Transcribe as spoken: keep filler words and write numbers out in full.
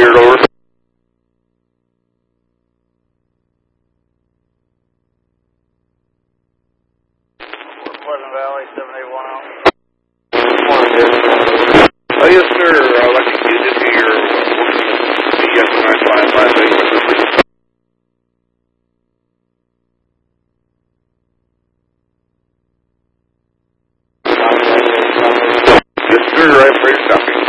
Beard, over. Pleasant Valley, seven eight one out. Oh, yes, sir. I'd like to get into your B F nine five five eight. Yes, sir. I'm ready to stop.